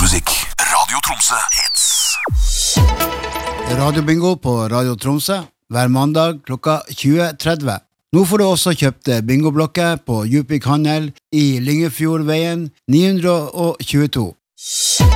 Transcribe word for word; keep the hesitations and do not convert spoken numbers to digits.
musikk. Radio Tromsø Hits. Radio Bingo på Radio Tromsø hver mandag klokka tjue tretti. Nå får du også kjøpt bingoblokker på Djupvik Handel i Lyngefjordveien ni hundre tjueto.